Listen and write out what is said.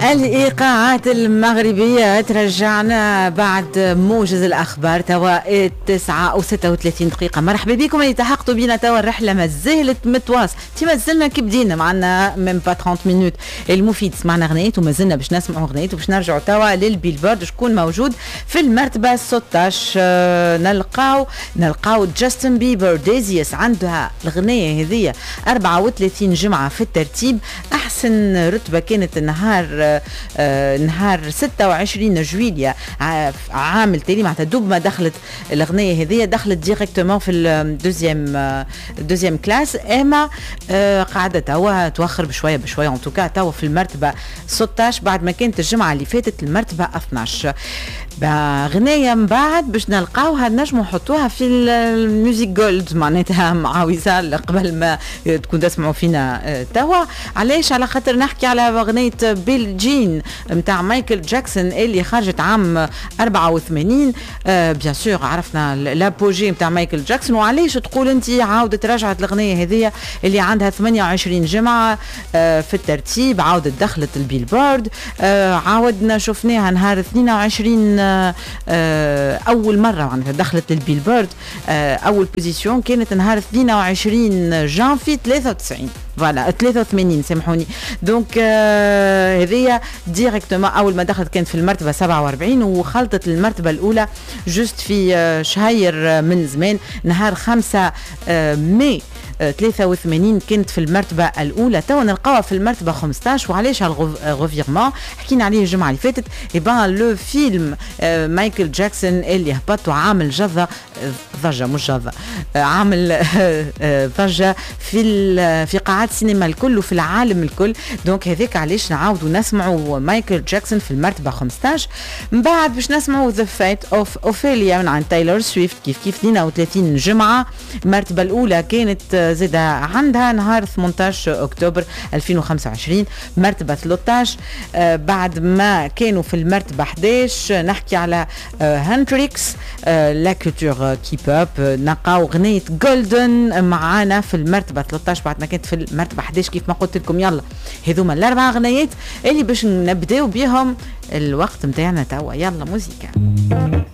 الإيقاعات المغربية ترجعنا بعد موجز الأخبار توا 9:36 دقيقة. مرحبا بكم اللي تحقتوا بينا توا الرحلة مازالت متواصل مازلنا كي بدينا معنا من با 30 مينوت المفيد سمعنا غنيت ومازلنا باش نسمعوا غنيت وباش نرجعوا توا للبيلبورد شكون موجود في المرتبة 16. نلقاو جاستن بيبر ديزيس عندها الغنية هذه 34 جمعة في الترتيب. أحسن رتبة كانت نهار 26 جويليا عام التالي معناتها دوب ما دخلت الأغنية هذه دخلت ديريكتومون في الدوزيام كلاس. اما قاعدة توا توخر بشوية ان توكا توا في المرتبة 16 بعد ما كانت الجمعة اللي فاتت المرتبة 12. غنية من بعد باش نلقاوها نجموا نحطوها في الميوزيك جولد معناتها مع وصال قبل ما تكون تسمعوا فينا توا. علاش؟ على خاطر نحكي على أغنية بيل جين متاع مايكل جاكسون اللي خرجت عام 84. بيان سور عرفنا لابوجي متاع مايكل جاكسون. وعلاش تقول انت عاودت رجعت الأغنية هذه اللي عندها 28 جمعة في الترتيب عاودت دخلت البيلبورد. عاودنا شفناها نهار 22 أول مرة معناتها دخلت للبيلبورد. أول بوزيسيون كانت نهار 22 جانفي 93 فوالا 83 سامحوني. دونك هذه ديريكتومون اول ما دخلت كانت في المرتبه 47 وخلطت المرتبه الاولى جست في شهير من زمان نهار 5 ماي 83 كانت في المرتبة الأولى. تو نلقاها في المرتبة 15. وعلاش هالغوفيرمون حكينا عليه الجمعة اللي فاتت. لو فيلم مايكل جاكسون اللي هبط وعامل ضجة مش جظة عامل ضجة في قاعات السينما الكل وفي العالم الكل. دونك هذاك علاش نعاودوا نسمعوا مايكل جاكسون في المرتبة 15. من بعد باش نسمعوا The Fate of Ophelia من عن تايلور سويفت كيف 32 جمعة. المرتبة الأولى كانت زاد عندها نهار 18 أكتوبر 2025 مرتبة 13. بعد ما كانوا في المرتبة 11 نحكي على هنتريكس لا كولتور كي بوب. نلقاو غنية جولدن معانا في المرتبة 13 بعد ما كانت في المرتبة 11 كيف ما قلت لكم. يلا هذوما الأربع غنيات اللي باش نبداو بيهم الوقت متاعنا توا. يلا موسيقى.